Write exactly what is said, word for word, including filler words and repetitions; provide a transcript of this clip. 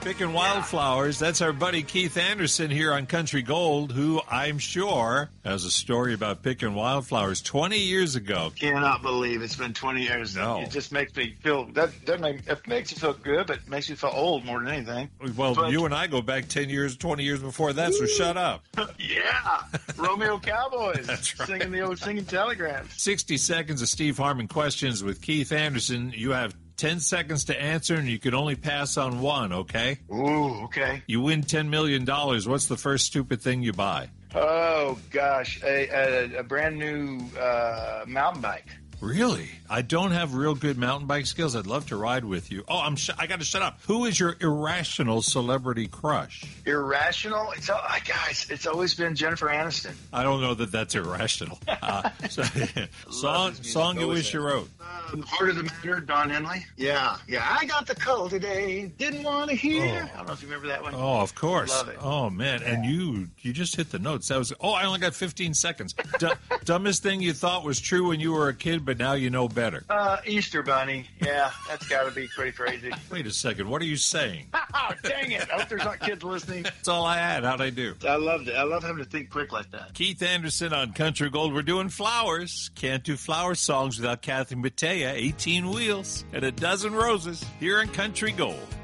Picking wildflowers. That's our buddy Keith Anderson here on Country Gold, who I'm sure has a story about picking wildflowers twenty years ago. Cannot believe it's been twenty years. No. It just makes me feel, that doesn't make, it makes you feel good, but it makes you feel old more than anything. Well, but, you and I go back ten years, twenty years before that, so shut up. Yeah. Romeo Cowboys. That's right. Singing the old singing telegrams. sixty seconds of Steve Harmon questions with Keith Anderson. You have ten seconds to answer, and you can only pass on one, okay? Ooh, okay. You win ten million dollars. What's the first stupid thing you buy? Oh, gosh. A, a, a brand new uh, mountain bike. Really? I don't have real good mountain bike skills. I'd love to ride with you. Oh, I'm sh- I got to shut up. Who is your irrational celebrity crush? Irrational? It's all, guys, it's always been Jennifer Aniston. I don't know that that's irrational. Uh, so, song song you wish you wrote. Um, Heart of the Matter, Don Henley. Yeah, yeah. I got the cold today. Didn't want to hear. Oh. I don't know if you remember that one. Oh, of course. Love it. Oh, man. And you you just hit the notes. That was. Oh, I only got fifteen seconds. D- dumbest thing you thought was true when you were a kid, but now you know better. Uh, Easter Bunny. Yeah, that's got to be pretty crazy. Wait a second. What are you saying? Oh, dang it. I hope there's not kids listening. That's all I had. How'd I do? I loved it. I love having to think quick like that. Keith Anderson on Country Gold. We're doing flowers. Can't do flower songs without Kathy Mattea, eighteen wheels, and a dozen roses here in Country Gold.